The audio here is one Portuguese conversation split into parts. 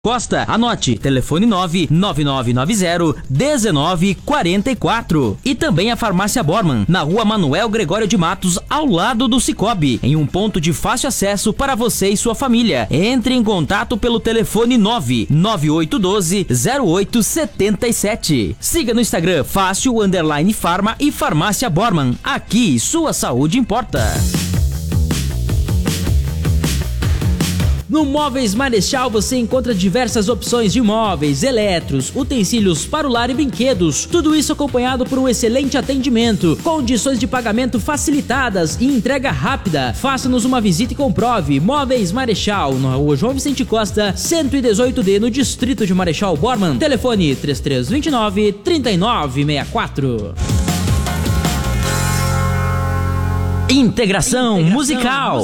Costa, anote, telefone 99990-1944. E também a Farmácia Bormann, na rua Manuel Gregório de Matos, ao lado do Cicobi, em um ponto de fácil acesso para você e sua família. Entre em contato pelo telefone 99812-0877. Siga no Instagram Fácil_Farma e Farmácia Bormann. Aqui, sua saúde importa. No Móveis Marechal você encontra diversas opções de móveis, eletros, utensílios para o lar e brinquedos. Tudo isso acompanhado por um excelente atendimento, condições de pagamento facilitadas e entrega rápida. Faça-nos uma visita e comprove. Móveis Marechal, na rua João Vicente Costa, 118D, no distrito de Marechal Bormann. Telefone 3329-3964. Integração musical.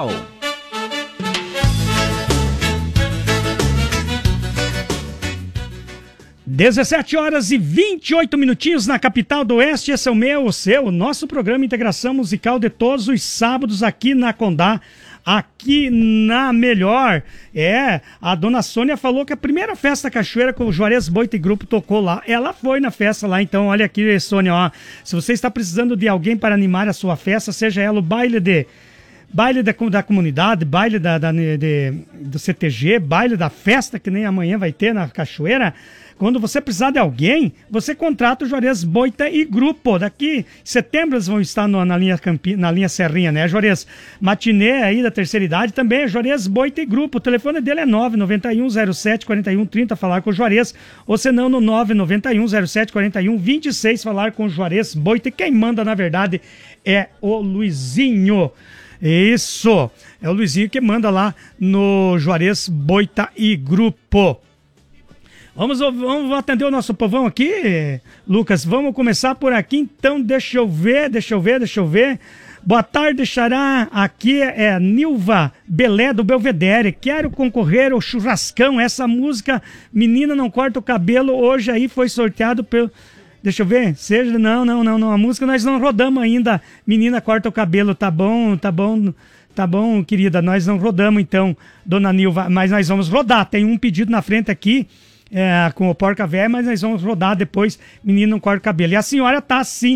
17 horas e 28 minutinhos na capital do Oeste. Esse é o meu, o seu, o nosso programa Integração Musical de todos os sábados aqui na Condá, aqui na Melhor. A dona Sônia falou que a primeira festa cachoeira com o Juarez Boita e Grupo tocou lá. Ela foi na festa lá, então olha aqui, Sônia, ó. Se você está precisando de alguém para animar a sua festa, seja ela o baile da comunidade, baile do CTG, baile da festa, que nem amanhã vai ter na cachoeira. Quando você precisar de alguém, você contrata o Juarez Boita e Grupo. Daqui em setembro eles vão estar na linha Serrinha, né, Juarez? Matinê aí da terceira idade também é Juarez Boita e Grupo. O telefone dele é 991074130, falar com o Juarez. Ou senão no 991074126, falar com o Juarez Boita. E quem manda, na verdade, é o Luizinho. Isso, é o Luizinho que manda lá no Juarez Boita e Grupo. Vamos atender o nosso povão aqui, Lucas. Vamos começar por aqui, então. Deixa eu ver. Boa tarde, Xará. Aqui é Nilva Belé do Belvedere. Quero concorrer ao churrascão. Essa música, Menina Não Corta o Cabelo, hoje aí foi sorteado pelo... Deixa eu ver. Não. A música nós não rodamos ainda. Menina Corta o Cabelo. Tá bom, querida. Nós não rodamos, então, dona Nilva. Mas nós vamos rodar. Tem um pedido na frente aqui. Com o Porca Véia, mas nós vamos rodar depois. Menino Não Corta o Cabelo. E a senhora tá assim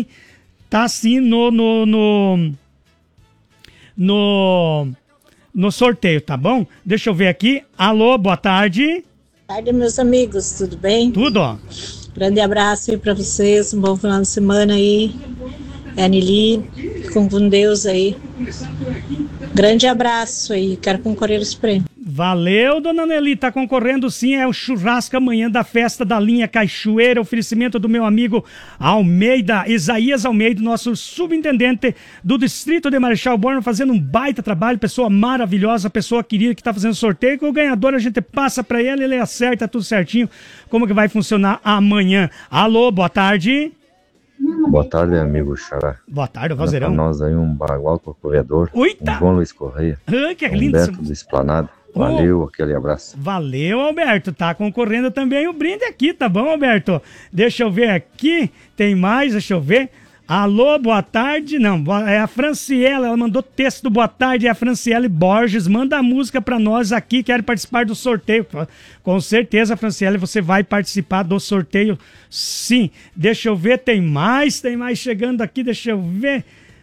no sorteio, tá bom? Deixa eu ver aqui. Alô, boa tarde. Boa tarde, meus amigos, tudo bem? Tudo, ó. Grande abraço aí pra vocês, um bom final de semana aí. Anili, fiquem com Deus aí. Grande abraço aí, quero concorrer aos prêmios. Valeu, dona Nelly, tá concorrendo sim, é o churrasco amanhã da festa da linha Cachoeira, oferecimento do meu amigo Almeida, Isaías Almeida, nosso subintendente do distrito de Marechal Bormann, fazendo um baita trabalho, pessoa maravilhosa, pessoa querida que tá fazendo sorteio, que o ganhador a gente passa pra ele acerta tudo certinho, como que vai funcionar amanhã. Alô, boa tarde. Boa tarde, amigo Xará. Boa tarde, Vozeirão. Pra nós aí um bagual corcovedor. Eita! Um João Luiz Correia. Que lindo. Humberto do Esplanado. Valeu, aquele abraço. Valeu, Alberto. Tá concorrendo também o brinde aqui, tá bom, Alberto? Deixa eu ver aqui. Tem mais, deixa eu ver. Alô, boa tarde. Não, é a Franciela, ela mandou texto do boa tarde, é a Franciele Borges. Manda a música pra nós aqui, quer participar do sorteio. Com certeza, Franciele, você vai participar do sorteio, sim. Deixa eu ver, tem mais chegando aqui, deixa eu ver.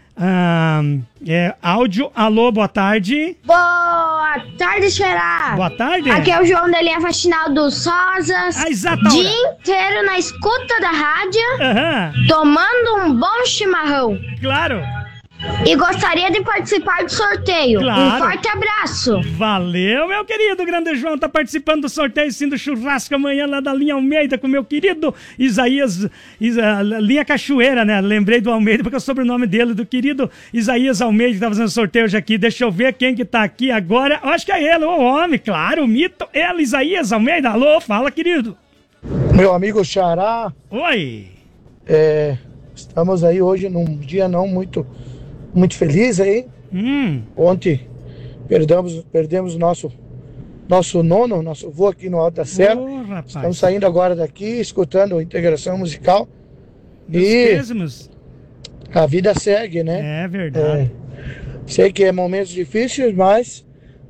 Áudio, alô, boa tarde. Boa tarde, Xará. Boa tarde. Aqui é o João da linha Faxinal dos Rosas. Dia inteiro na escuta da rádio, tomando um bom chimarrão. Claro. E gostaria de participar do sorteio. Claro. Um forte abraço. Valeu, meu querido. Grande João tá participando do sorteio, sim, do churrasco amanhã lá da linha Almeida com meu querido Isaías, linha Cachoeira, né? Lembrei do Almeida porque é o sobrenome dele, do querido Isaías Almeida, que tá fazendo sorteio hoje aqui. Deixa eu ver quem que tá aqui agora. Eu acho que é ele, o homem, claro, o mito. Ele, Isaías Almeida. Alô, fala, querido. Meu amigo Xará. Oi. Estamos aí hoje num dia não muito feliz aí. Ontem perdemos nosso nono, nosso avô aqui no Alto da Serra. Estamos saindo agora daqui, escutando a Integração Musical. Mesmos. A vida segue, né? É verdade. Sei que é momentos difíceis, mas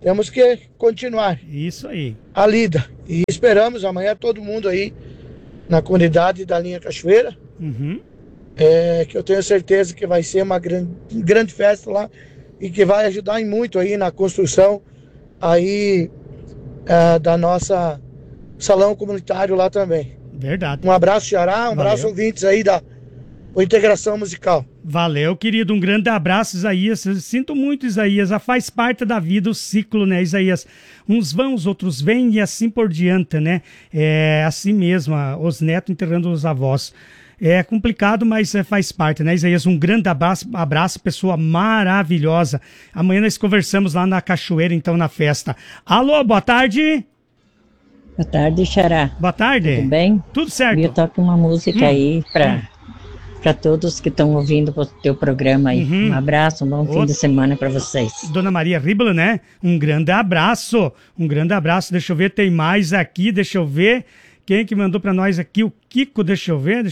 temos que continuar. Isso aí. A lida. E esperamos amanhã todo mundo aí na comunidade da linha Cachoeira. Que eu tenho certeza que vai ser uma grande festa lá e que vai ajudar muito aí na construção aí da nossa salão comunitário lá também. Verdade. Um abraço, Xará, abraço ouvintes aí da Integração Musical. Valeu, querido, um grande abraço, Isaías. Sinto muito, Isaías, já faz parte da vida o ciclo, né, Isaías? Uns vão, os outros vêm e assim por diante, né? É assim mesmo, os netos enterrando os avós. É complicado, mas faz parte, né, Isaías? Um grande abraço, pessoa maravilhosa. Amanhã nós conversamos lá na Cachoeira, então, na festa. Alô, boa tarde. Boa tarde, Xará. Boa tarde. Tudo bem? Tudo certo. Eu toco uma música aí para todos que estão ouvindo o teu programa aí. Um abraço, um bom fim de semana para vocês. Dona Maria Ribla, né? Um grande abraço. Um grande abraço. Deixa eu ver, tem mais aqui, deixa eu ver. Quem que mandou pra nós aqui? O Kiko, deixa eu ver.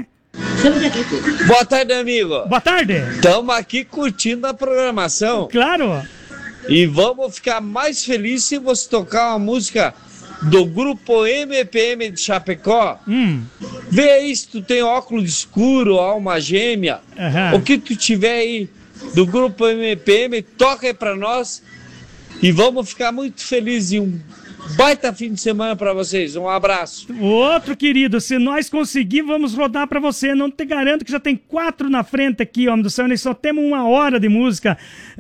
Boa tarde, amigo. Boa tarde. Estamos aqui curtindo a programação. Claro. E vamos ficar mais felizes se você tocar uma música do grupo MPM de Chapecó. Vê aí se tu tem óculos escuro, alma gêmea, o que tu tiver aí do grupo MPM, toca aí pra nós e vamos ficar muito felizes em um baita fim de semana pra vocês. Um abraço. Outro querido, se nós conseguir, vamos rodar pra você. Não te garanto que já tem 4 na frente aqui, homem do céu. Nós só temos 1 hora de música.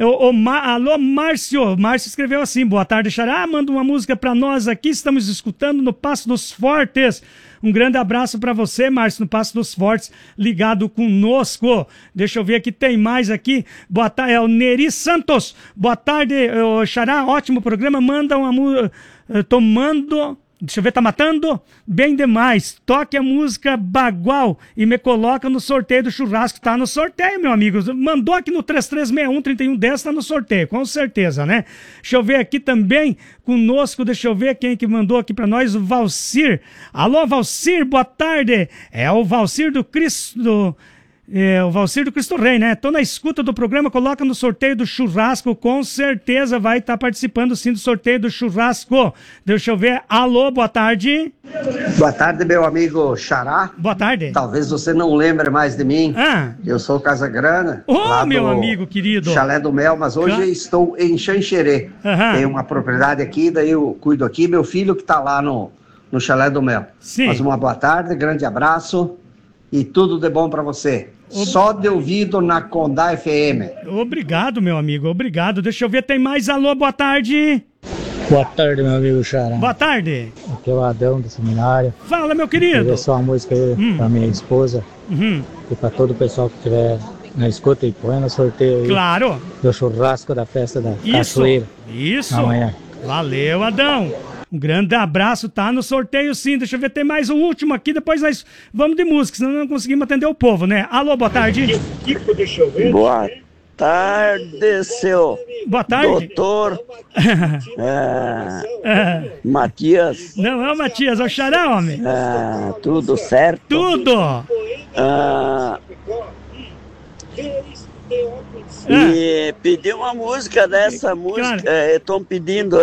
Alô, Márcio. Márcio escreveu assim: boa tarde, Xará. Manda uma música pra nós aqui. Estamos escutando no Passo dos Fortes. Um grande abraço pra você, Márcio, no Passo dos Fortes, ligado conosco. Deixa eu ver aqui, tem mais aqui. Boa tarde, é o Neri Santos. Boa tarde, Xará. Ótimo programa. Manda uma música. Tomando, deixa eu ver, tá matando? Bem demais. Toque a música Bagual e me coloca no sorteio do churrasco. Tá no sorteio, meu amigo. Mandou aqui no 3361-3110, tá no sorteio, com certeza, né? Deixa eu ver aqui também conosco, deixa eu ver quem que mandou aqui pra nós, o Valcir. Alô, Valcir, boa tarde. É o Valcir do Cristo... o Valcir do Cristo Rei, né? Tô na escuta do programa, coloca no sorteio do churrasco, com certeza vai estar participando sim do sorteio do churrasco. Deixa eu ver. Alô, boa tarde. Boa tarde, meu amigo Xará. Boa tarde. Talvez você não lembre mais de mim. Eu sou Casagrana. Meu amigo querido. Chalé do Mel, mas hoje estou em Xanxerê. Tem uma propriedade aqui, daí eu cuido aqui. Meu filho que tá lá no Chalé do Mel. Sim. Mas uma boa tarde, grande abraço e tudo de bom para você. Só de ouvido na Condá FM. Obrigado, meu amigo, obrigado. Deixa eu ver, tem mais. Alô, boa tarde. Boa tarde, meu amigo Xará. Boa tarde. Aqui é o Adão do seminário. Fala, meu querido. Queria só uma música aí pra minha esposa e pra todo o pessoal que estiver na escuta e põe no sorteio aí. Claro. Do churrasco da festa da Cachoeira. Isso. Amanhã. Valeu, Adão. Um grande abraço, tá no sorteio sim. Deixa eu ver, tem mais um último aqui, depois nós vamos de música, senão não conseguimos atender o povo, né? Alô, boa tarde. Deixa eu ver. Boa tarde, seu boa tarde. Doutor Matias. Não é o Matias, é o Xará, homem. Tudo certo? Tudo. E pedi uma música dessa música, estão pedindo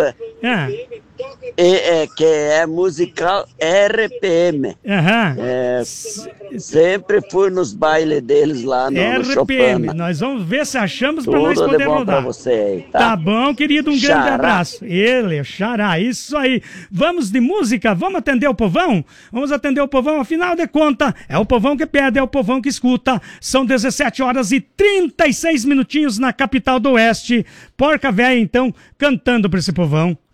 que é musical RPM. Sempre fui nos bailes deles lá no RPM. Chopin. Nós vamos ver se achamos para nós poder rodar. Pra você aí, tá bom, querido, um grande abraço. Ele, o Xará, isso aí. Vamos de música, vamos atender o povão? Vamos atender o povão, afinal de contas, é o povão que pede, é o povão que escuta. São 17 horas e 36 minutinhos na capital do Oeste. Porca Véia, então, cantando para esse povão.